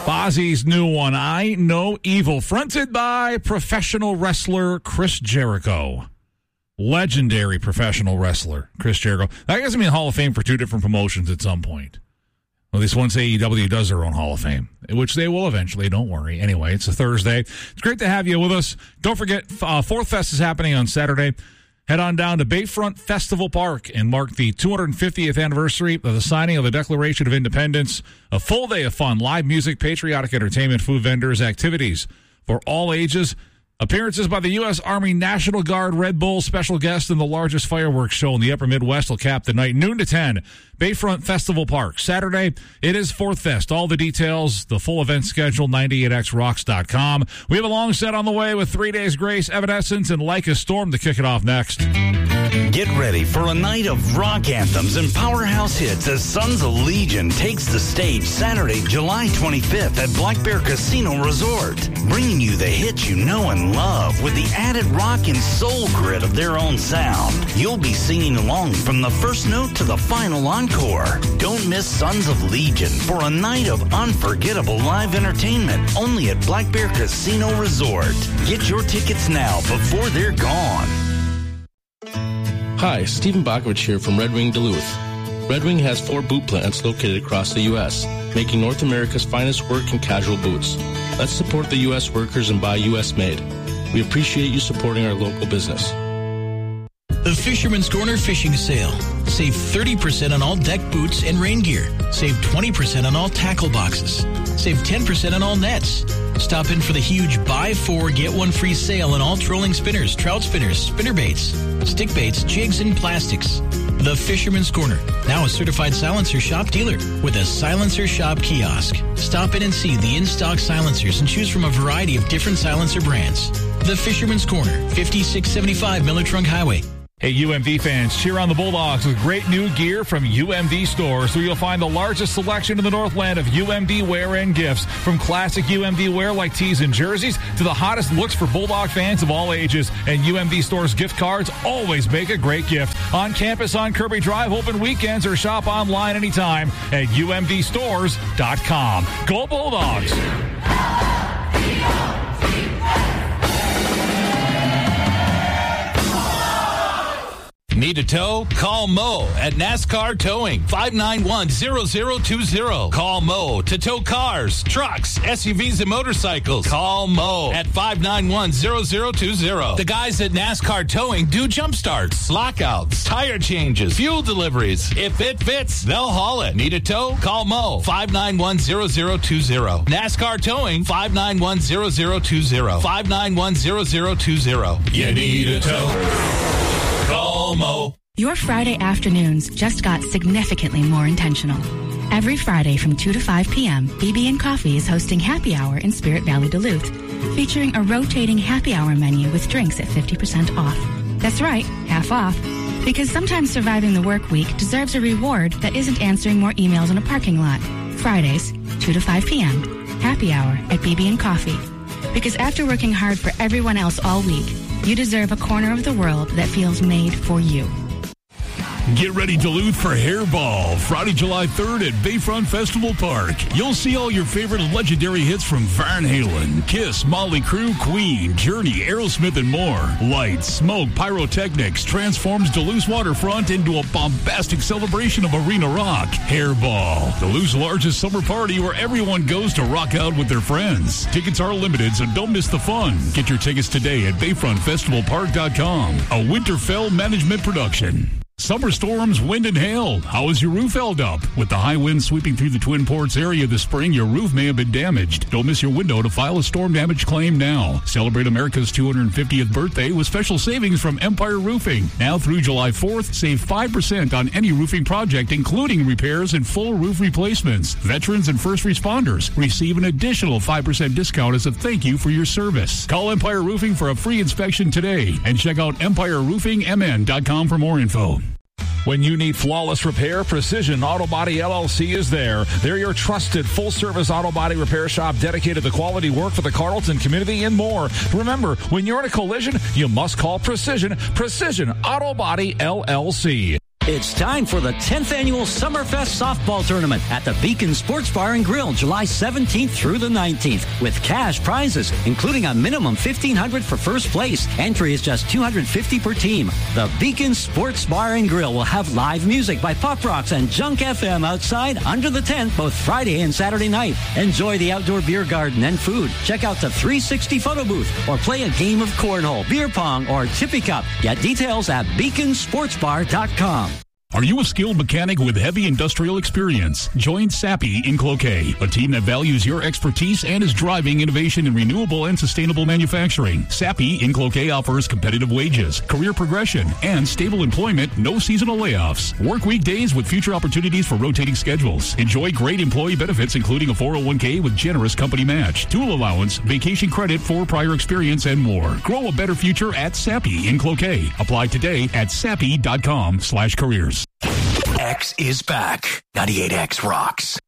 Fozzie's new one, I Ain't No Evil, fronted by professional wrestler Chris Jericho. Legendary professional wrestler Chris Jericho. That gets me in Hall of Fame for two different promotions at some point. At least once AEW does their own Hall of Fame, which they will eventually, don't worry. Anyway, it's a Thursday. It's great to have you with us. Don't forget, Fourth Fest is happening on Saturday. Head on down to Bayfront Festival Park and mark the 250th anniversary of the signing of the Declaration of Independence. A full day of fun, live music, patriotic entertainment, food vendors, activities for all ages. Appearances by the U.S. Army National Guard, Red Bull special guest, and the largest fireworks show in the Upper Midwest will cap the night, noon to 10. Bayfront Festival Park. Saturday, it is Fourth Fest. All the details, the full event schedule, 98xrocks.com. We have a long set on the way with 3 Days Grace, Evanescence, and Like a Storm to kick it off next. Get ready for a night of rock anthems and powerhouse hits as Sons of Legion takes the stage Saturday, July 25th at Black Bear Casino Resort, bringing you the hits you know and love with the added rock and soul grit of their own sound. You'll be singing along from the first note to the final encore. Don't miss Sons of Legion for a night of unforgettable live entertainment only at Black Bear Casino Resort. Get your tickets now before they're gone. Hi, Stephen Bakovich here from Red Wing Duluth. Red Wing has 4 boot plants located across the U.S., making North America's finest work and casual boots. Let's support the U.S. workers and buy U.S. made. We appreciate you supporting our local business. The Fisherman's Corner Fishing Sale. Save 30% on all deck boots and rain gear. Save 20% on all tackle boxes. Save 10% on all nets. Stop in for the huge buy 4, get 1 free sale on all trolling spinners, trout spinners, spinner baits, stick baits, jigs, and plastics. The Fisherman's Corner, now a certified Silencer Shop dealer with a Silencer Shop kiosk. Stop in and see the in-stock silencers and choose from a variety of different silencer brands. The Fisherman's Corner, 5675 Miller Trunk Highway. Hey, UMD fans, cheer on the Bulldogs with great new gear from UMD stores, where you'll find the largest selection in the Northland of UMD wear and gifts. From classic UMD wear like tees and jerseys to the hottest looks for Bulldog fans of all ages. And UMD stores gift cards always make a great gift. On campus on Kirby Drive, open weekends, or shop online anytime at umdstores.com. Go Bulldogs! Need a tow? Call Mo at NASCAR Towing, 591-0020. Call Mo to tow cars, trucks, SUVs, and motorcycles. Call Mo at 591-0020. The guys at NASCAR Towing do jump starts, lockouts, tire changes, fuel deliveries. If it fits, they'll haul it. Need a tow? Call Mo, 591-0020. NASCAR Towing, 591-0020. 591-0020. You need a tow? Call Mo. Your Friday afternoons just got significantly more intentional. Every Friday from 2 to 5 p.m., BB & Coffee is hosting Happy Hour in Spirit Valley, Duluth, featuring a rotating happy hour menu with drinks at 50% off. That's right, half off. Because sometimes surviving the work week deserves a reward that isn't answering more emails in a parking lot. Fridays, 2 to 5 p.m., Happy Hour at BB & Coffee. Because after working hard for everyone else all week, you deserve a corner of the world that feels made for you. Get ready, Duluth, for Hairball, Friday, July 3rd at Bayfront Festival Park. You'll see all your favorite legendary hits from Van Halen, Kiss, Motley Crue, Queen, Journey, Aerosmith, and more. Lights, smoke, pyrotechnics transforms Duluth's waterfront into a bombastic celebration of arena rock. Hairball, Duluth's largest summer party where everyone goes to rock out with their friends. Tickets are limited, so don't miss the fun. Get your tickets today at BayfrontFestivalPark.com, a Winterfell management production. Summer storms, wind, and hail. How is your roof held up? With the high winds sweeping through the Twin Ports area this spring, your roof may have been damaged. Don't miss your window to file a storm damage claim now. Celebrate America's 250th birthday with special savings from Empire Roofing. Now through July 4th, save 5% on any roofing project, including repairs and full roof replacements. Veterans and first responders receive an additional 5% discount as a thank you for your service. Call Empire Roofing for a free inspection today and check out EmpireRoofingMN.com for more info. When you need flawless repair, Precision Auto Body LLC is there. They're your trusted full-service auto body repair shop dedicated to quality work for the Carlton community and more. Remember, when you're in a collision, you must call Precision Auto Body LLC. It's time for the 10th annual Summerfest softball tournament at the Beacon Sports Bar and Grill, July 17th through the 19th, with cash prizes, including a minimum $1,500 for first place. Entry is just $250 per team. The Beacon Sports Bar and Grill will have live music by Pop Rocks and Junk FM outside under the tent both Friday and Saturday night. Enjoy the outdoor beer garden and food. Check out the 360 photo booth or play a game of cornhole, beer pong, or tippy cup. Get details at beaconsportsbar.com. Are you a skilled mechanic with heavy industrial experience? Join Sappi in Cloquet, a team that values your expertise and is driving innovation in renewable and sustainable manufacturing. Sappi in Cloquet offers competitive wages, career progression, and stable employment, no seasonal layoffs. Work weekdays with future opportunities for rotating schedules. Enjoy great employee benefits, including a 401k with generous company match, tool allowance, vacation credit for prior experience, and more. Grow a better future at Sappi in Cloquet. Apply today at sappi.com/careers. X is back. 98X rocks.